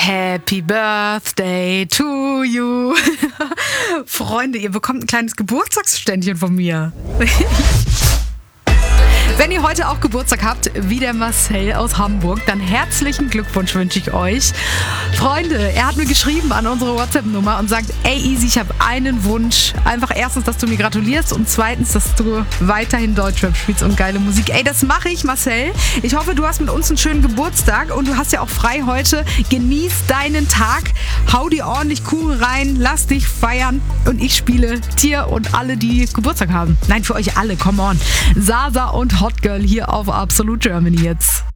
Happy Birthday to you. Freunde, ihr bekommt ein kleines Geburtstagsständchen von mir. Wenn ihr heute auch Geburtstag habt, wie der Marcel aus Hamburg, dann herzlichen Glückwunsch wünsche ich euch. Freunde, er hat mir geschrieben an unsere WhatsApp-Nummer und sagt, ey Easy, ich habe einen Wunsch. Einfach erstens, dass du mir gratulierst und zweitens, dass du weiterhin Deutschrap spielst und geile Musik. Ey, das mache ich, Marcel. Ich hoffe, du hast mit uns einen schönen Geburtstag und du hast ja auch frei heute. Genieß deinen Tag, hau dir ordentlich Kuchen rein, lass dich feiern und ich spiele dir und alle, die Geburtstag haben. Nein, für euch alle, come on. Sasa und Hot Girl hier auf Absolute Germany jetzt.